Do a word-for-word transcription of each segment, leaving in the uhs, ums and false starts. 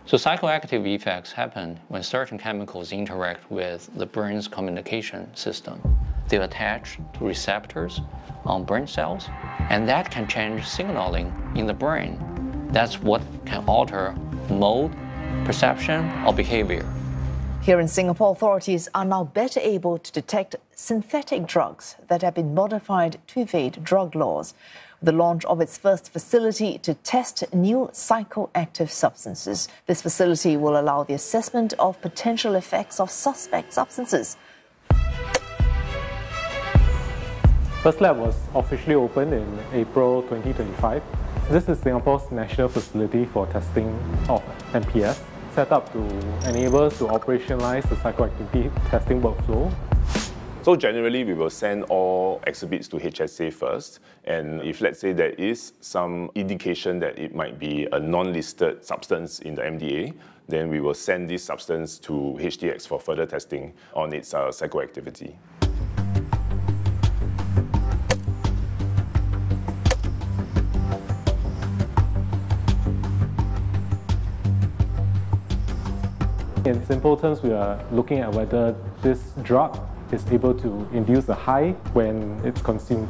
So psychoactive effects happen when certain chemicals interact with the brain's communication system. They attach to receptors on brain cells, and that can change signaling in the brain. That's what can alter mood, perception, or behavior. Here in Singapore, authorities are now better able to detect synthetic drugs that have been modified to evade drug laws. The launch of its first facility to test new psychoactive substances. This facility will allow the assessment of potential effects of suspect substances. First lab was officially opened in April twenty twenty-five. This is Singapore's national facility for testing of N P S, set up to enable us to operationalize the psychoactivity testing workflow. So generally, we will send all exhibits to H S A first, and if let's say there is some indication that it might be a non-listed substance in the M D A, then we will send this substance to H T X for further testing on its uh, psychoactivity. In simple terms, we are looking at whether this drug is able to induce a high when it's consumed.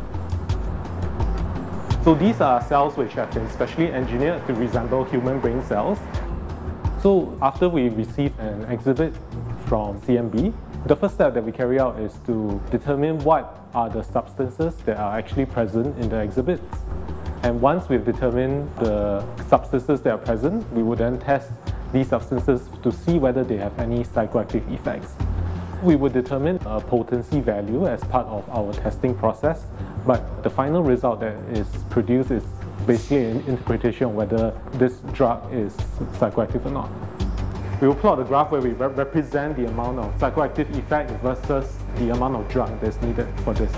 So these are cells which have been specially engineered to resemble human brain cells. So after we receive an exhibit from C M B, the first step that we carry out is to determine what are the substances that are actually present in the exhibits. And once we've determined the substances that are present, we would then test these substances to see whether they have any psychoactive effects. We would determine a potency value as part of our testing process, but the final result that is produced is basically an interpretation of whether this drug is psychoactive or not. We will plot a graph where we re represent the amount of psychoactive effect versus the amount of drug that's needed for this.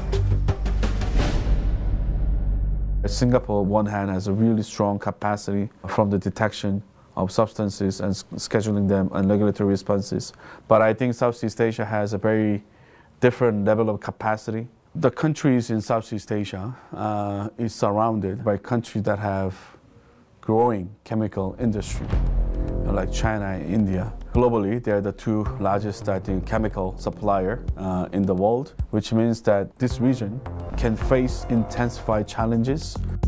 Singapore, on one hand, has a really strong capacity from the detection of substances and scheduling them and regulatory responses. But I think Southeast Asia has a very different level of capacity. The countries in Southeast Asia uh, is surrounded by countries that have growing chemical industry, you know, like China and India. Globally, they're the two largest, I think, chemical supplier uh, in the world, which means that this region can face intensified challenges.